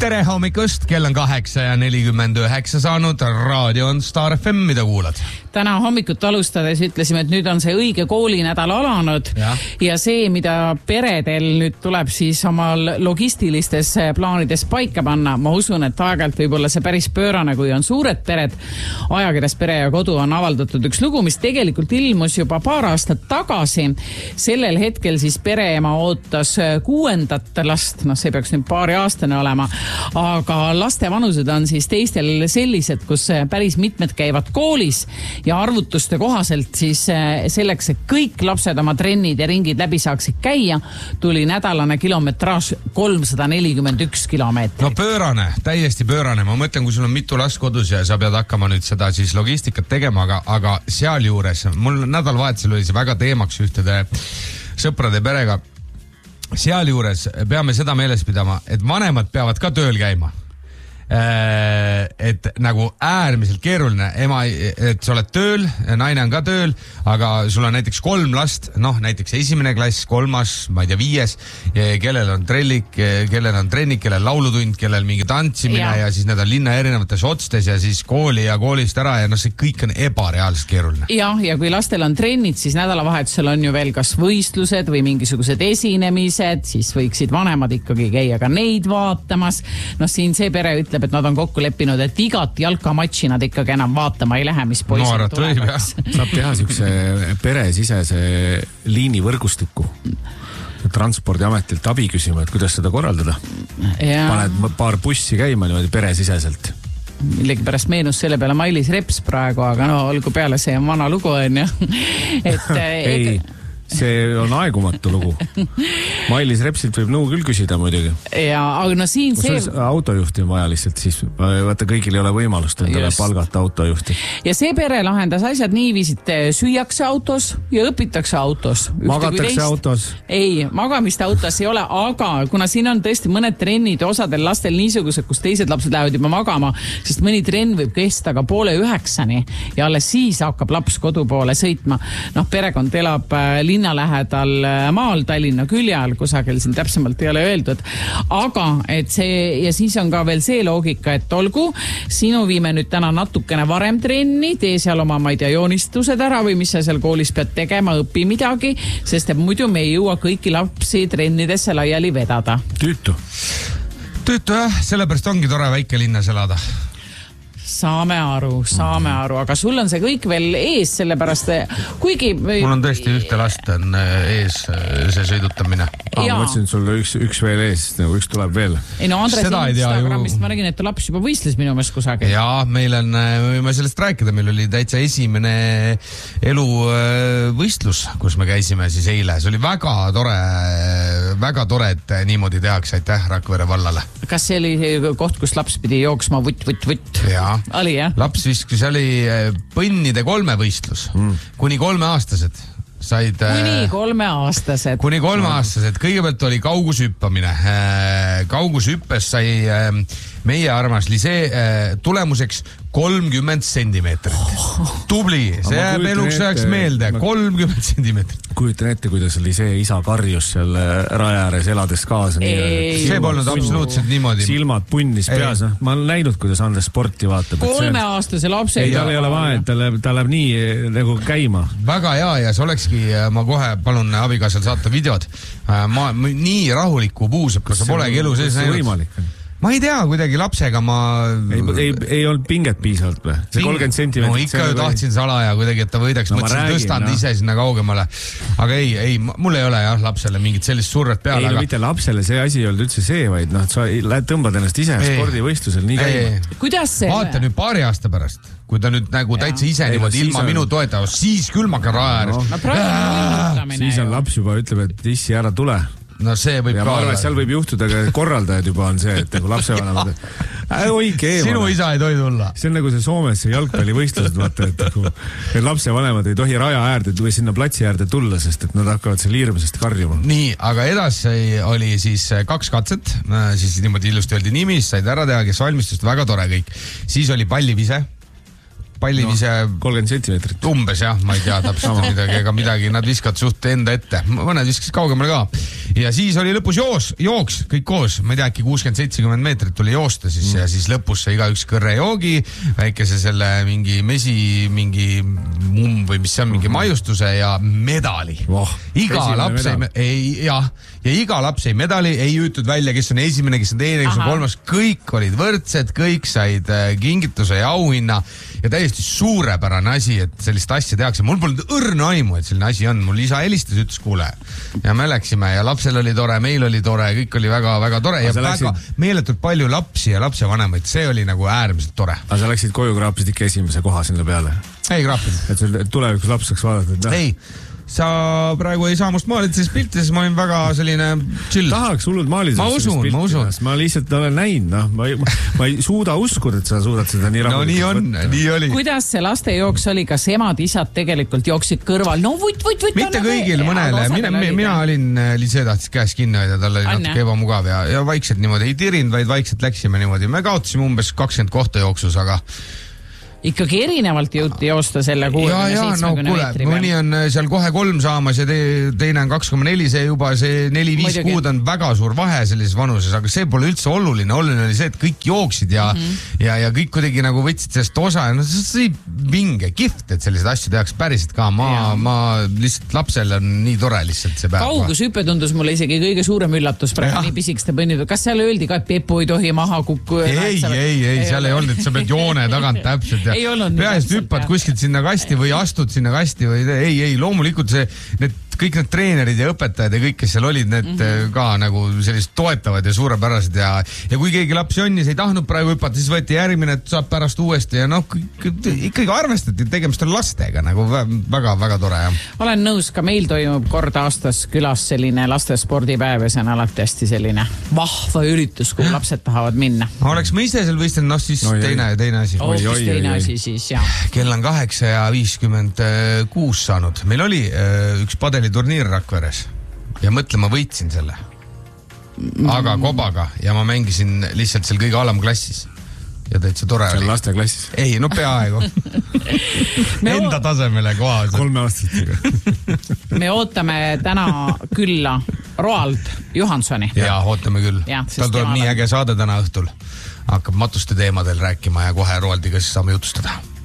tere hommikust, kell on 8:49 saanud, raadio on Star FM, mida kuulad? Täna hommikut alustades ütlesime, et nüüd on see õige koolinädal alanud ja see, mida peredel nüüd tuleb siis omal logistilistes plaanides paika panna, ma usun, et aeg-ajalt võib olla see päris pöörane, kui on suured pered. Ajakirjas Pere ja Kodu on avaldatud üks lugu, mis tegelikult ilmus juba paar aastat tagasi. Sellel hetkel siis pereema ootas 6. last, see peaks nüüd paari aastane olema, aga laste vanused on siis teistel sellised, kus päris mitmed käivad koolis ja arvutuste kohaselt siis selleks, et kõik lapsed oma trennid ja ringid läbi saaksid käia, tuli nädalane kilometraaž 341 kilomeetrit. No pöörane, täiesti pöörane. Ma mõtlen, kui sul on mitu last kodus ja sa pead hakkama nüüd seda siis logistikat tegema, aga sealjuures, mul nädalavahetusel oli see väga teemaks ühtede sõprade perega. Sealjuures peame seda meeles pidama, et vanemad peavad ka tööl käima. Et nagu äärmiselt keeruline, et sa oled tööl, naine on ka tööl, aga sul on näiteks 3 last, näiteks 1. klass, 3., ma ei tea, 5, kellel on trellik, kellel on trennik, kellel laulutund, kellel mingi tantsimine ja siis need on linna erinevates otstes ja siis kooli ja koolist ära ja see kõik on ebareaalselt keeruline. Ja kui lastel on trennid, siis nädalavahetusel on ju veel kas võistlused või mingisugused esinemised, siis võiksid vanemad ikkagi käia ka neid vaatamas. Siin see pere ütleb, et nad on kokku leppinud, et igat jalkamatši nad ikkagi enam vaatama ei lähe, mis poisid tulevaks. Saab teha siukse peresisese liinivõrgustiku. Transpordiametilt abi küsima, et kuidas seda korraldada. Paned paar bussi käima niimoodi peresiseselt. Millegi pärast meenus selle peale Mailis Reps praegu, aga olgu peale, see on vana lugu, on ju. Ei. See on aegumatu lugu. Mailis Repsilt võib nõu küll küsida muidugi. Aga siin see... Autojuhti on vaja lihtsalt, siis vaata kõigil ei ole võimalust endale palgata autojuhti. Ja see pere lahendas asjad niiviisi, et süüakse autos ja õpitakse autos. Magatakse autos? Ei, magamist autos ei ole, aga kuna siin on tõesti mõned trennid osadel lastel niisugused, kus teised lapsed lähevad juba magama, sest mõni trenn võib kesta ka 8:30 ja alles siis hakkab laps kodu poole sõitma. Perekond elab linna lähedal maal Tallinna küljal, kusagil siin täpsemalt ei ole öeldud, aga et see, ja siis on ka veel see loogika, et olgu, sinu viime nüüd täna natukene varem trenni, tee seal oma, ma ei tea, joonistused ära või mis sa seal koolis pead tegema, õpi midagi, sest et muidu me ei jõua kõiki lapsi trennidesse laiali vedada. Tüütu jah, sellepärast ongi tore väike linnas elada. Saame aru, aga sul on see kõik veel ees, sellepärast kuigi... Mul on tõesti ühte last on ees see sõidutamine. Ma mõtlesin, et sul üks veel ees, üks tuleb veel. Andres Instagramist ma nägin, et laps juba võistles minu meelest kusagil. Jaa, meil on, võime sellest rääkida, meil oli täitsa esimene eluvõistlus, kus me käisime siis eile. See oli väga tore, et niimoodi tehakse, aitäh Rakvere vallale. Kas see oli koht, kus laps pidi jooksma vutt? Jaa. Oli, jah? Laps viskus, see oli põnnide 3 võistlus. Kuni 3-aastased said... Kuni 3-aastased. Kõigepealt oli kaugushüppamine. Kaugushüppes sai meie armas Lisee tulemuseks 30 sentimeetrit. Tubli, see jääb eluks ajaks meelde, 30 sentimeetrit. Kujutan ette, kuidas Lisee isa karjus seal raja ääres elades kaasa. See polnud absoluutselt niimoodi. Silmad punnis peas. Ma olen näinud, kuidas Andres sporti vaatab. 3-aastase lapse. Ei, tal ei ole vaja, ta läheb nii nagu käima. Väga hea ja see olekski, ma kohe palun abikaasal saata videod. Nii rahulikku puusõpra, sa polegi elu sees näinud. Võimalik. Ma ei tea, kuidagi lapsega ma... Ei olnud pinget piisavalt või? See 30 centimeetrit... No ikka ju tahtsin salaja kuidagi, et ta võidaks, mõtlesin tõstanud ise sinna kaugemale. Aga ei, mul ei ole jah lapsele mingit sellist surret peale. Ei, mitte lapsele, see asi ei olnud üldse see, vaid sa tõmbad ennast ise spordivõistlusel nii käima. Kuidas see? Vaata nüüd 2 aasta pärast, kui ta nüüd nagu täitsa ise niimoodi ilma minu toetavast, siis külmaga raja ääres. Siis on laps juba ütleb, et issi ära tule. No see võib ja ma arvan, et seal võib juhtuda, aga korraldajad juba on see, et nagu lapsevanemad sinu isa ei tohi tulla. See on nagu see Soomes see jalgpallivõistlused, vaata, et lapsevanemad ei tohi raja äärde või sinna platsi äärde tulla, sest et nad hakkavad seal hirmsast karjuma. Nii, aga edasi oli siis 2 katset, siis niimoodi ilusti öeldi nimi, said ära teha, kes valmistusid, väga tore kõik. Siis oli pallivise. pallivise 30 sentimeetrit. Umbes jah, ma ei tea täpselt midagi, ega midagi, nad viskavad suht enda ette, mõned viskasid kaugemale ka. Ja siis oli lõpus jooks, kõik koos, ma ei tea, äkki 60-70 meetrit tuli joosta siis ja siis lõpus sai igaüks kõrrejoogi, väikese selle mingi mesi, mingi mumm või mis see on, mingi maiustuse ja medali. Iga laps iga laps sai medali, ei hüütud välja, kes on esimene, kes on teine, kes on kolmas, kõik olid võrdsed, kõik said kingituse ja auhinna ja täiesti suurepärane asi, et sellist asja tehakse. Mul polnud õrna aimu, et selline asi on. Mul isa helistas, ütles kuule ja me läksime ja lapsel oli tore, meil oli tore, kõik oli väga-väga tore ja väga meeletult palju lapsi ja lapsevanemaid. See oli nagu äärmiselt tore. Aga sa läksid koju, kraapisid ikka esimese koha sinna peale? Ei kraapinud. Et sul tulevikus laps saaks vaadata? Ei. Sa praegu ei saa must maalida selles piltides, ma olin väga selline chill. Tahaks hullud maalida. Ma usun. Ma lihtsalt olen näinud, ma ei suuda uskuda, et sa suudad seda nii rahulikult. No nii on, nii oli. Kuidas see laste jooks oli, kas emad, isad tegelikult jooksid kõrval? No vutt. Mitte kõigil, mõnele. Mina olin, Liise tahtis käes kinni hoida, tal oli natuke ebamugav ja vaikselt niimoodi, ei tirinud, vaid vaikselt läksime niimoodi. Me kaotasime umbes 20 kohta jooksus, aga ikkagi erinevalt jõuti joosta selle 60-70 meetri peal. Mõni on seal kohe 3 saamas ja teine on 2,4, see juba see 4-5 kuud on väga suur vahe sellises vanuses, aga see pole üldse oluline. Oluline oli see, et kõik jooksid ja kõik kuidagi nagu võtsid sellest osa ja see vinge, kihvt, et sellised asju tehakse päriselt ka. Ma lihtsalt lapsel on nii tore lihtsalt see päev. Kaugushüpe tundus mulle isegi kõige suurem üllatus praegu nii pisikeste põnnitud. Kas seal öeldi ka, et Pepu ei tohi maha kukku? Ei, seal ei olnud, et sa pead joone tagant täpselt peaasi hüppad kuskilt sinna kasti või astud sinna kasti või ei, loomulikult kõik need treenerid ja õpetajad ja kõik, kes seal olid, need ka nagu sellised toetavad ja suurepärased ja kui keegi lapsi on ja see ei tahtnud praegu hüpata, siis võeti järgmine, et saab pärast uuesti ja ikkagi arvestati, tegemist on lastega nagu väga-väga tore. Olen nõus, ka meil toimub kord aastas külas selline lastespordipäev ja see on alati hästi selline vahva üritus, kuhu lapsed tahavad minna. Oleks ma ise seal võistelnud, siis teine asi. Hoopis teine asi siis, jah. Kell on 8:56 saanud. Meil oli üks padeliturniir Rakveres ja mõtle, ma võitsin selle. Aga kobaga ja ma mängisin lihtsalt seal kõige alamklassis. Ja täitsa tore oli. Laste klassis? Ei, no peaaegu. Enda tasemele kohas. 3 aastatega. Me ootame täna külla Roald Johansoni. Ja, ootame küll. Tal tuleb nii äge saade täna õhtul. Hakkab matuste teemadel rääkima ja kohe Roaldiga siis saame jutustada.